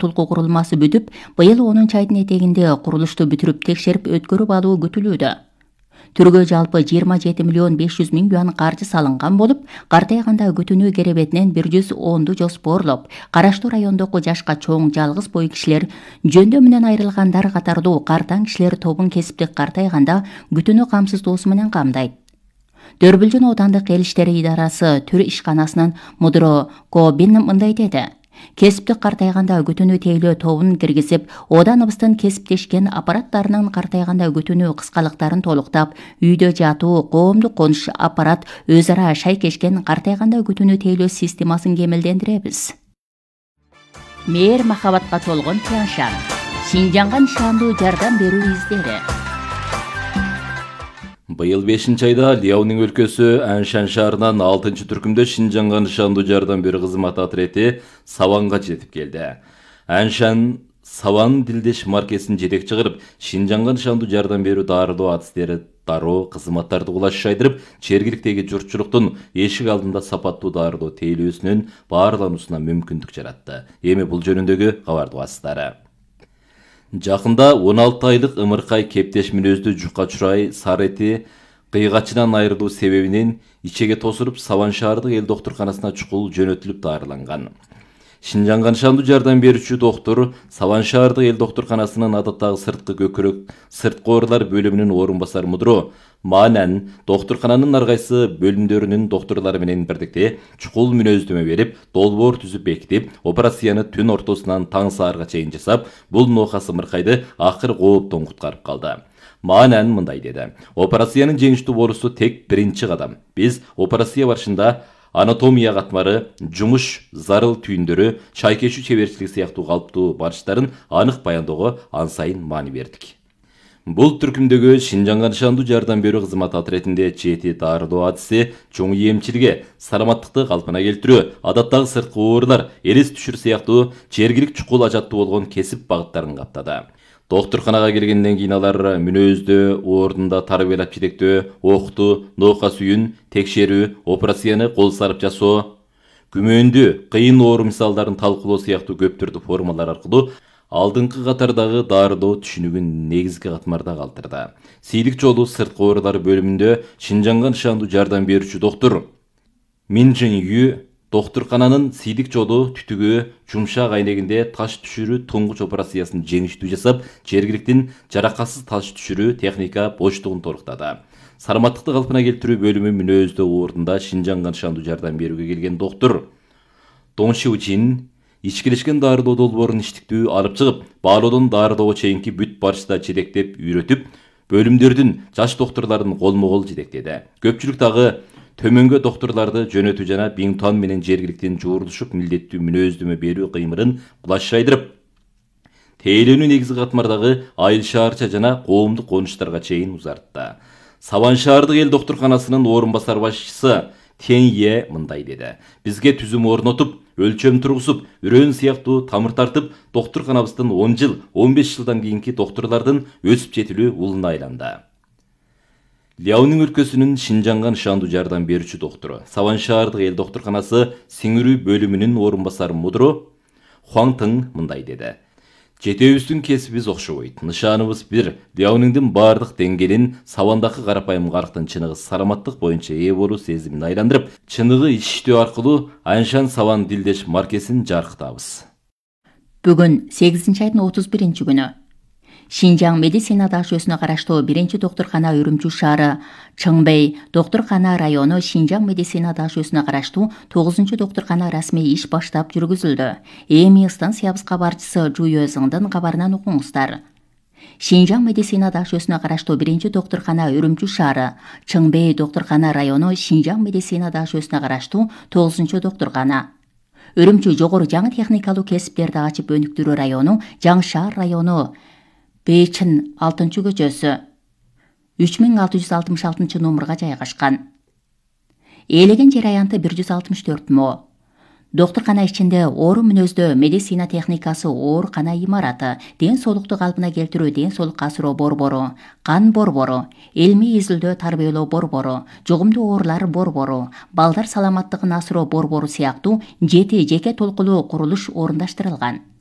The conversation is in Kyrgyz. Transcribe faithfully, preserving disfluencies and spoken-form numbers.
толку курулмасы бүтүп, быйыл онунчу айдын этегинде курулушту бүтүрүп текшерип өткөрүп алуу күтүлүүдө. Түргө жалпы жыйырма жети миллион беш жүз миң юан каржы салынган болуп, картайганда күтүнүү керебетинен бир жүз онду жоспорлоп, караштуу райондогу жашка чоң жалгыз бой кишилер, жөндөө менен айрылгандар катарлуу картаң кишилер тобун кесиптик картайганда күтүнүү камсыздоосу менен камдайт. Дөрбүлжүн оотандык эл иштери идарасы төр ишканасынын мудро Кобин мындай деди. Кесиптик картайганда күтүнүү тейлөө тобун киргизип, одан ыбыстын кесиптешкен аппараттарынын картайганда күтүнүү кыскалыктарын толуктап, үйдө жатуу, коомдук конуш аппарат өз ара шайкешкен картайганда күтүнүү тейлөө системасын кемелдендиребиз. Мээр махабатка толгон Тяншан. Шинжанга нышандуу жардам берүү издери. Быйыл бешинчи айда Ляонин өлкөсү Аншан шаарынан алтынчы түркүмдө Шинжанга нышандуу жардам берүү кызмат отрети Саванга жетип келди. Аншан Саван дилдеш маркесин жетекчи кылып, Шинжанга нышандуу жардам берүү дарылоо адистери дароо кызматтарды кулаш шайдырып, жергиликтеги журтчулуктун эшик алдында сапаттуу дарылоо тейлөөсүнүн баарлануусуна мүмкүндүк жаратты. Эми бул жөнүндөгү кабардуу астары. Жакында он алты айлык ымыркай кептеш мүнөздүү жукка чурай Сарети кыйгачынан айрылуу себебинен ичеге тосуруп Саван шаардык эл доктурканасына чукул жөнөтүлүп даарыланган. Шинжанга нышандуу жардам берүүчү доктур Саван шаардык эл доктурканасынын адаттагы сырткы көкүрөк сырткы оорулар бөлүмүнүн орун басар мудро Маанан доктуркананын ар кайсы бөлүмдөрүнүн доктурлары менен бирдикте чукул мүнөздөмө берип, долбоор түзүп бекитип, операцияны түн ортосунан таң саарга чейин жасап, бул ноокас ымыркайды акыр кооптон куткарып калды. Маанан мындай деди. Операциянын жеңиштүү болуусу тек биринчи кадам. Биз операция барышында анатомия катмары, жумуш зарыл түйүндөрү, шайкешүү чеберчилиги сыяктуу калыптуу барыштарын анык баяндоого ан сайын маани бердик. Бул түркүмдөгү Шинжанга нышандуу жардам берүү кызмат отретинде жети дарылоо адиси, чоң эмчилге, саламаттыкты калпына келтирүү, адаттагы сырткы оорулар, элес түшүр сыяктуу жергилик чукул ажаттуу болгон кесип багыттарын каптады. Доктурканага келгенден кийин алар мүнөздө, ордунда тарбиялап жетектөө, окутуу, ноокас үйүн текшерүү, операцияны кол сарып жасоо, күмөндүү, кыйын оору мисалдарын талкуулоо сыяктуу көптүрдүү формалар аркылуу алдыңкы катардагы дарылоо түшүнүгүн негизги катмарда калтырды. Сейдик жолу сырткы оорулар бөлүмүндө Шинжанга нышандуу жардам берүүчү доктур Мин Жин Ю доктуркананын сейдик жолу түтүгү жумшак айнегинде таш түшүрүү туңгуч операциясын жеңиштүү жасап, жергиликтин жаракатсыз таш түшүрүү техника боштугун толуктады. Саламаттыкты калпына келтирүү бөлүмү мүнөздө ордунда Шинжанга нышандуу жардам берүүгө келген доктур Дон Шиу Жин ичкилешкен дарылоо долбоорун иштиктүү алып чыгып, баалоодон дарылоого чейинки бүт барышта жетектеп, үйрөтүп, бөлүмдөрдүн жаш доктурларын колмо-кол жетектеди. Көпчүлүк дагы төмөнгө доктурларды жөнөтүү жана Биңтуан менен жергиликтин жуурулушуп милдеттүү мүнөздөмө берүү кыймырын кулаш шайдырып, тейлөөнү негизги катмардагы айыл шаарча жана коомдук конуштарга чейин узартты. Саван шаардык эл доктурканасынын орун басар башчысы Тенье мындай деди. Бизге түзүм орнотуп, өлчөм тургузуп, үрөөн сыяктуу тамыр тартып, доктурканабыздын он жыл, он беш жылдан кийинки доктурлардын өсүп жетилүү улуна айланды. Ляонин өлкөсүнүн Шинжанга нышандуу жардам берүүчү доктуру, Саван шаардык эл доктурканасы сиңирүү бөлүмүнүн орун басар мудро Хуаң Тың мындай деди. Жетөөбүздүн кесибиз окшобойт. Нышаныбыз бир. Ляониндин баардык деңгээлин Савандагы карапайым карктын чыныгы саламаттык боюнча ээ болуу сезимин айландырып, чыныгы иштөө аркылуу Аншан Саван дилдеш маркесин жаркытабыз. Бүгүн сегизинчи айдын отуз биринчи күнү Шинжаң медицина дашөсүнө караштуу биринчи доктуркана Үрүмчү шаары, Чыңбей доктуркана району Шинжаң медицина дашөсүнө караштуу тогузунчу доктуркана расмий иш баштап жүргүзүлдү. Эми станциябыз кабарчысы Жуйөзүңдүн кабарынан окуңуздар. Шинжаң медицина дашөсүнө караштуу биринчи доктуркана Үрүмчү шаары, Чыңбей доктуркана району Шинжаң медицина дашөсүнө караштуу тогузунчу доктуркана. Үрүмчү жогору жаңы техникалуу кесиптерди ачып өнүктүрүү району, Жаңы шаар району Бейчин алтынчы көчөсү үч миң алты жүз алтымыш алтынчы номурга жайгашкан. Ээлеген жер аянты бир жүз алтымыш төрт мо. Доктуркана ичинде оору мүнөздө медицина техникасы, оорукана имараты, ден соолукту калпына келтирүү, ден соолукка асыроо борбору, кан борбору, илмий изилдөө тарбиялоо борбору, жугумдуу оорулар борбору, балдар саламаттыгын асыроо борбору сыяктуу жети жеке толкулуу курулуш орундаштырылган.